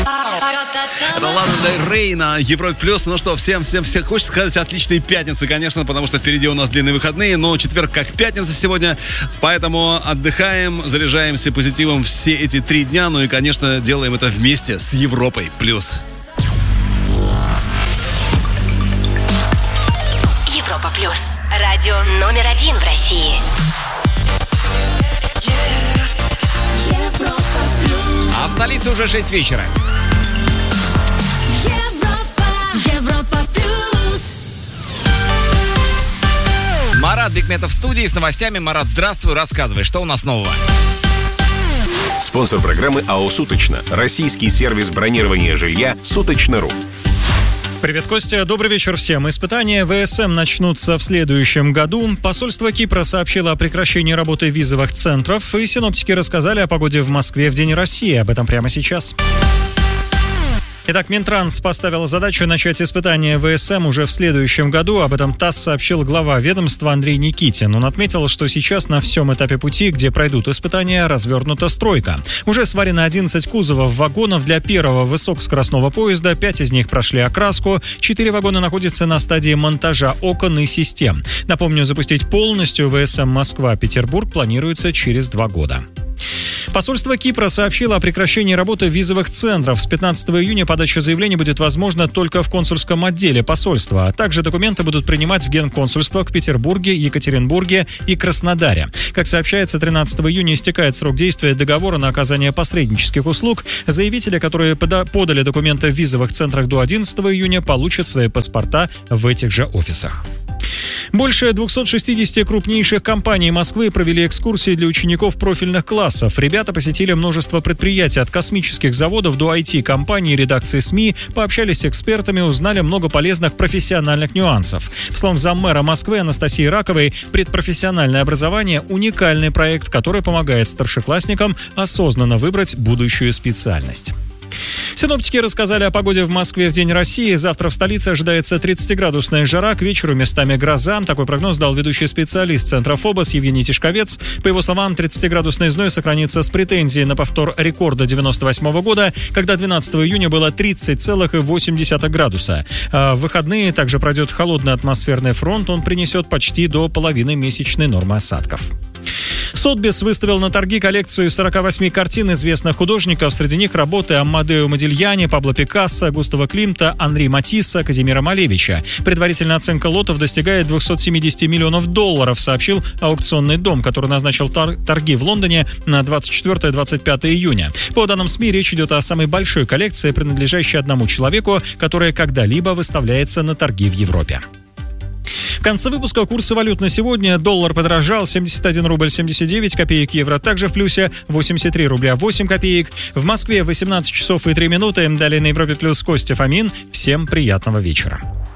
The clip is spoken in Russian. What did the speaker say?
Это Лана Дель Рей на Европе Плюс. Ну что, всем хочется сказать отличной пятницы, конечно, потому что впереди у нас длинные выходные, но четверг как пятница сегодня, поэтому отдыхаем, заряжаемся позитивом все эти 3 дня, ну и, конечно, делаем это вместе с Европой Плюс. Европа Плюс. Радио номер 1 в России. А в столице уже 6 вечера. Европа Плюс. Марат Бикметов в студии с новостями. Марат, здравствуй, рассказывай, что у нас нового? Спонсор программы АО «Суточно». Российский сервис бронирования жилья «Суточно.ру». Привет, Костя. Добрый вечер всем. Испытания ВСМ начнутся в следующем году. Посольство Кипра сообщило о прекращении работы визовых центров, и синоптики рассказали о погоде в Москве в День России. Об этом прямо сейчас. Итак, Минтранс поставила задачу начать испытания ВСМ уже в следующем году. Об этом ТАСС сообщил глава ведомства Андрей Никитин. Он отметил, что сейчас на всем этапе пути, где пройдут испытания, развернута стройка. Уже сварено 11 кузовов вагонов для первого высокоскоростного поезда. 5 из них прошли окраску. 4 вагона находятся на стадии монтажа окон и систем. Напомню, запустить полностью ВСМ Москва-Петербург планируется через 2 года. Посольство Кипра сообщило о прекращении работы визовых центров. С 15 июня подача заявлений будет возможна только в консульском отделе посольства. А также документы будут принимать в генконсульствах в Петербурге, Екатеринбурге и Краснодаре. Как сообщается, 13 июня истекает срок действия договора на оказание посреднических услуг. Заявители, которые подали документы в визовых центрах до 11 июня, получат свои паспорта в этих же офисах. Больше 260 крупнейших компаний Москвы провели экскурсии для учеников профильных классов. Ребята посетили множество предприятий, от космических заводов до IT-компаний и редакции СМИ, пообщались с экспертами, узнали много полезных профессиональных нюансов. По словам заммэра Москвы Анастасии Раковой, предпрофессиональное образование – уникальный проект, который помогает старшеклассникам осознанно выбрать будущую специальность. Синоптики рассказали о погоде в Москве в День России. Завтра в столице ожидается 30-градусная жара, к вечеру местами гроза. Такой прогноз дал ведущий специалист Центра ФОБОС Евгений Тишковец. По его словам, 30-градусный зной сохранится с претензией на повтор рекорда 98 года, когда 12 июня было 30,8 градуса. В выходные также пройдет холодный атмосферный фронт. Он принесет почти до половины месячной нормы осадков. Сотбис выставил на торги коллекцию 48 картин известных художников. Среди них работы Амадео Модильяни, Пабло Пикассо, Густава Климта, Анри Матисса, Казимира Малевича. Предварительная оценка лотов достигает $270 миллионов, сообщил аукционный дом, который назначил торги в Лондоне на 24-25 июня. По данным СМИ, речь идет о самой большой коллекции, принадлежащей одному человеку, которая когда-либо выставляется на торги в Европе. В конце выпуска курсы валют на сегодня. Доллар подорожал, 71 рубль 79 копеек, евро также в плюсе, 83 рубля 8 копеек. В Москве 18 часов и 3 минуты. Далее на Европе Плюс Костя Фомин. Всем приятного вечера.